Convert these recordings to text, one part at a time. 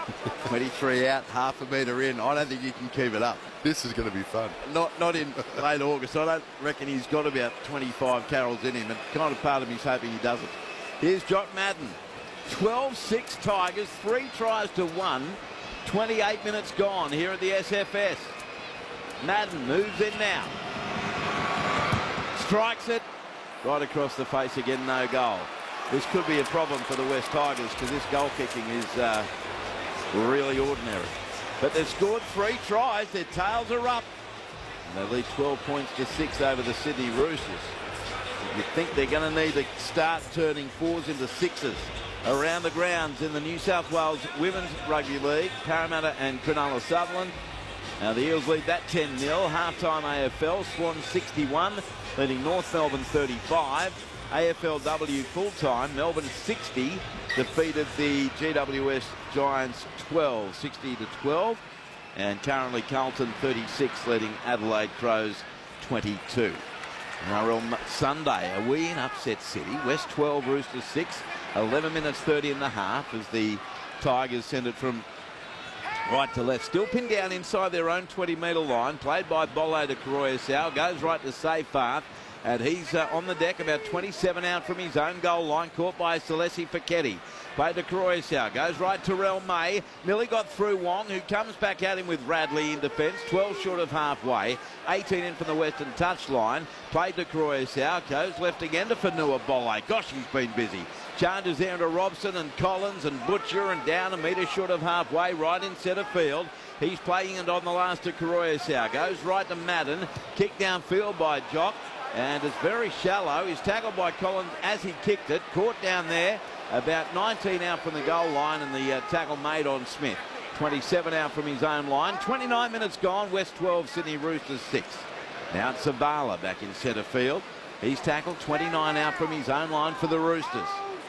23 out, half a metre in. I don't think you can keep it up. This is going to be fun. Not in late August. I don't reckon he's got about 25 carols in him, and kind of part of me's hoping he doesn't. Here's Jock Madden. 12-6 Tigers, 3 tries to 1. 28 minutes gone here at the SFS. Madden moves in now. Strikes it right across the face again, no goal. This could be a problem for the West Tigers because this goal kicking is really ordinary. But they've scored 3 tries. Their tails are up. And they lead 12 points to 6 over the Sydney Roosters. You think they're going to need to start turning 4s into 6s around the grounds in the New South Wales Women's Rugby League. Parramatta and Cronulla Sutherland. Now the Eels lead that 10-0. Half-time AFL. Swans 61, leading North Melbourne 35. AFLW full-time. Melbourne 60 defeated the GWS Giants 60-12. And currently Carlton 36 leading Adelaide Crows 22. NRL Sunday, are we in upset city? West 12, Roosters 6. 11 minutes 30 and a half as the Tigers send it from right to left. Still pinned down inside their own 20-metre line. Played by Bolo to Koroisau. Goes right to Seyfarth. And he's on the deck about 27 out from his own goal line. Caught by Celesi Fiketti. Played to Koroisau. Goes right to Terrell May. Nearly got through Wong, who comes back at him with Radley in defence. 12 short of halfway. 18 in from the western touchline. Played to Koroisau. Goes left again to Fanua Bole. Gosh, he's been busy. Charges there into Robson and Collins and Butcher and down a metre short of halfway. Right in centre field. He's playing it on the last to Koroisau. Goes right to Madden. Kicked downfield by Jock. And it's very shallow. He's tackled by Collins as he kicked it. Caught down there. About 19 out from the goal line, and the tackle made on Smith. 27 out from his own line. 29 minutes gone. West 12, Sydney Roosters 6. Now it's Zavala back in centre field. He's tackled 29 out from his own line for the Roosters.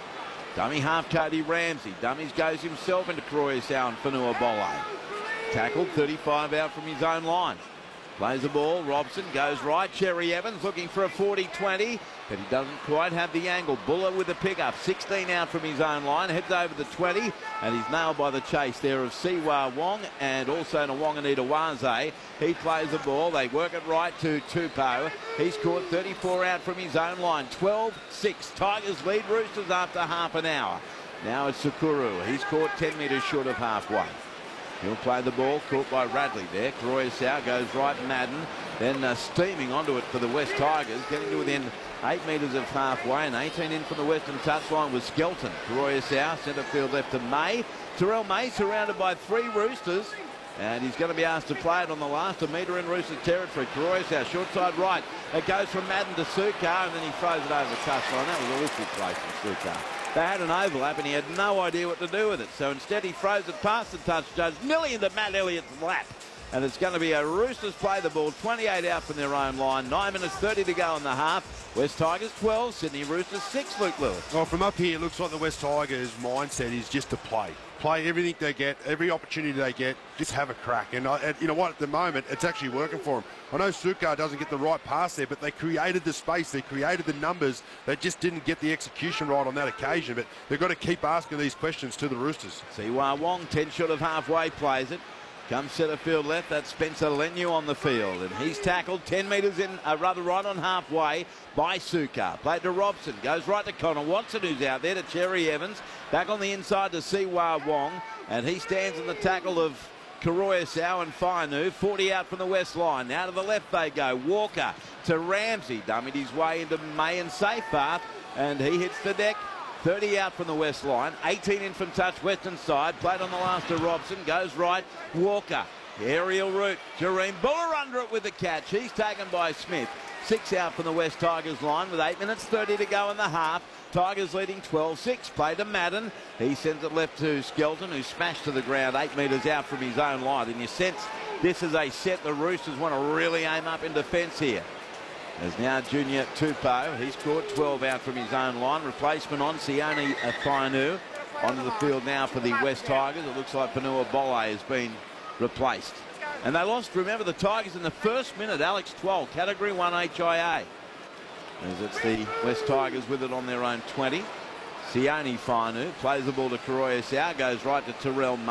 Dummy half Cody Ramsey. Dummies goes himself into Koroisau and Fanua Bole. Tackled 35 out from his own line. Plays the ball. Robson goes right. Cherry Evans looking for a 40-20, but he doesn't quite have the angle. Buller with the pickup. 16 out from his own line. Heads over the 20, and he's nailed by the chase there of Siwa Wong and also Nwanganita Waze. He plays the ball. They work it right to Tupou. He's caught 34 out from his own line. 12-6. Tigers lead Roosters after half an hour. Now it's Sukuru. He's caught 10 metres short of halfway. He'll play the ball, caught by Radley there. Koroisau goes right, Madden, then steaming onto it for the West Tigers, getting to within 8 metres of halfway, and 18 in from the western touchline was Skelton. Koroisau, centre field left to May. Terrell May surrounded by 3 Roosters, and he's going to be asked to play it on the last, a metre in Roosters territory. Koroisau, short side right. It goes from Madden to Sukar, and then he throws it over the touchline. That was a awful play from Sukar. They had an overlap and he had no idea what to do with it. So instead he throws it past the touch judge, nearly into Matt Elliott's lap. And it's going to be a Roosters play the ball, 28 out from their own line, 9 minutes 30 to go in the half. West Tigers 12, Sydney Roosters 6, Luke Lewis. Well, from up here, it looks like the West Tigers' mindset is just to play. Play everything they get, every opportunity they get, just have a crack. And you know what, at the moment, it's actually working for them. I know Sukar doesn't get the right pass there, but they created the space, they created the numbers. They just didn't get the execution right on that occasion. But they've got to keep asking these questions to the Roosters. Siwa Wong, 10 short of halfway, plays it. Comes centre field left, that's Spencer Leniu on the field. And he's tackled 10 metres in, rather right on halfway by Sukar. Played to Robson, goes right to Connor Watson, who's out there to Cherry Evans. Back on the inside to Siwa Wong. And he stands in the tackle of Koroisau and Fainu. 40 out from the west line. Now to the left they go. Walker to Ramsey. Dummied his way into May and Seyfarth. And he hits the deck. 30 out from the west line, 18 in from touch, western side, played on the last to Robson, goes right, Walker, aerial route, Jareem Buller under it with the catch, he's taken by Smith. 6 out from the West Tigers line with 8 minutes 30 to go in the half. Tigers leading 12-6, play to Madden, he sends it left to Skelton, who smashed to the ground 8 metres out from his own line, and you sense this is a set the Roosters want to really aim up in defence here. There's now Junior Tupou. He's caught 12 out from his own line. Replacement on Sione Fainu. Onto the field now for the West Tigers. It looks like Fanua Bole has been replaced. And they lost, remember, the Tigers in the first minute. Alex Twal, Category 1 HIA. As it's the West Tigers with it on their own 20. Sione Fainu plays the ball to Koroisau. Goes right to Terrell May.